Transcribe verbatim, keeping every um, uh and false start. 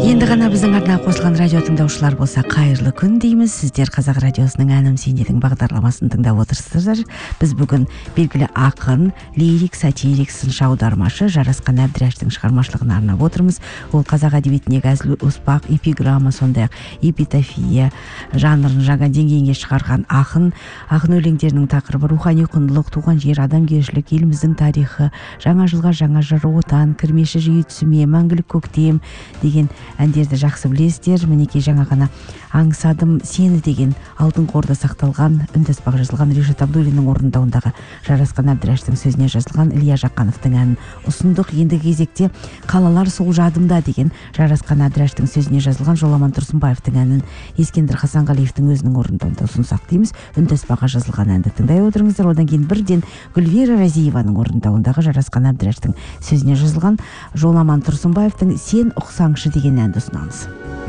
Енді ғана біздің арнаға қосылған радио тыңдаушылар болса, қайырлы күн дейміз. Сіздер Қазақ радиосының әнім сен едің бағдарламасын тыңдап отырсыздар. Біз бүгін белгілі ақын, лирик, сатирик, сыншы аудармашы Жарасқан Әбдірәштің шығармашылығын арнап отырмыз. Ол қазақ әдебиетіндегі әзіл-оспақ, эпиграмма, сондай-ақ эпитафия жанрын жаңа деңгейге шығарған ақын. Ақын өлеңдерінің тақырыбы рухани құндылық, туған жер, адамгершілік, еліміздің тарихы, жаңа жылға жаңа жыр, отан, кірмеші жиі түсіме, мәңгілік көктем деген әндерді жақсы білесіздер. Мінекей жаңа ғана аңсадым сені деген алтын қорда сақталған, үндаспақ жазылған Решат Абдуллиннің орындауындағы Жарасқан Әбдірәштің сөзіне жазылған Илья Жақановтың әнін ұсындық. Ендігі кезекте қалалар сол жадымда деген Жарасқан Әбдірәштің сөзіне жазылған Жоламан Тұрсынбаевтың әнін Ескендір Хасанғалиевтің өзінің орындауында ұсынсақ дейміз. Үндаспаққа жазылған әнді тыңдай отырыңыздар. Одан кейін бірден Гүлвира Разиеваның орындауындағы Жарасқан Әбдірәштің сөзіне жазылған Жоламан Тұрсынбаевтың Сен ұқсаңшы деген әнді ұсынамыз.